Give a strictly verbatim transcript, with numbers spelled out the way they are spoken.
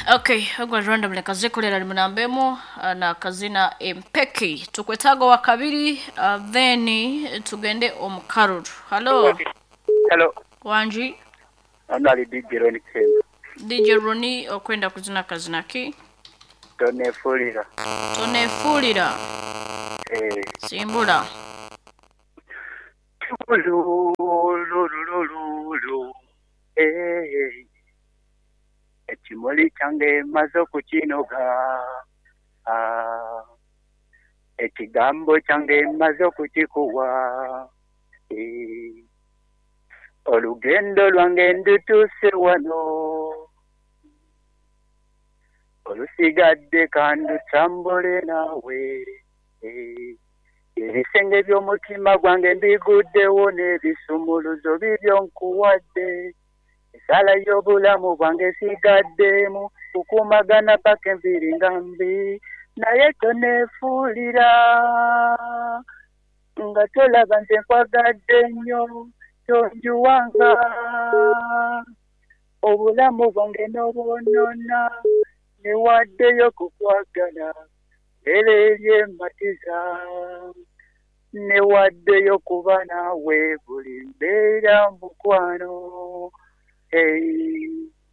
Okay, agwa randomly kaze kolera limunambemo uh, na kazina empeki. Tukwetago wa kabiri uh, then tugende omukaruru. Hello. Hello. Wanji. Anali D J Roni Kenya. D J Roni okwenda kuzina kazina ki? Tone Fulira. Tone Fulira. Eh. Simbula. Lulu lulu lulu. Eh. Ekimuli kyange mazo kukinoga. Ah. Ekigambo kyange mazo kukikuwa. Eh. Olugendo lwange ndutuse wano. Olusigadde kandutambule nawe. Eh. Ebisenge by'omutima gwange mbiguddewo n'ebisumuluzo bibyo nkuwadde. Esala y'obulamu bwange sigaddemu kukumagana paka enviiri nga mbi naye toneefuulira nga tolaba nze nkwagadde nnyo tonjuwanga obulamu bwange n'obwonoona newaddeyo kukwagala era eryemmatiza newaddeyo kuba naawe buli mbeera mukwano. Hey.